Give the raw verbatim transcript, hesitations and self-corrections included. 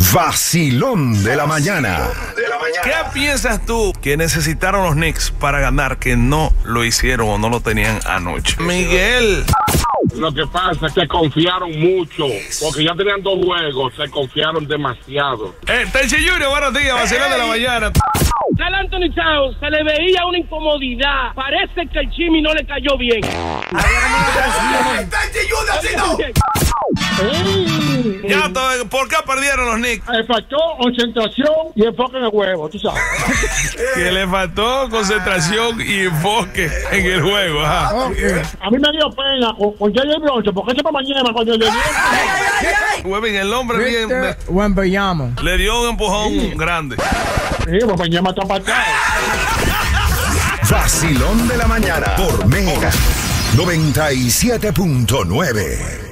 Vacilón de la mañana. ¿Qué piensas tú que necesitaron los Knicks para ganar que no lo hicieron o no lo tenían anoche? Miguel. Lo que pasa es que confiaron mucho, porque ya tenían dos juegos, se confiaron demasiado. Eh, Tenchi Junior, buenos días, Vacilón de la mañana. Al Anthony Towns se le veía una incomodidad. Parece que el Jimmy no le cayó bien. Ya, ¿por qué perdieron los Knicks? Le faltó concentración y enfoque en el juego, tú sabes. Que le faltó concentración y enfoque en el juego. Ajá. Okay. A mí me dio pena con, con J J Bronson, porque ese para mañana cuando le dio... Huevín, el hombre bien... Wembanyama. Le dio un empujón sí. grande. Sí, pues mañana está patado. Vacilón de la mañana por Mega noventa y siete punto nueve.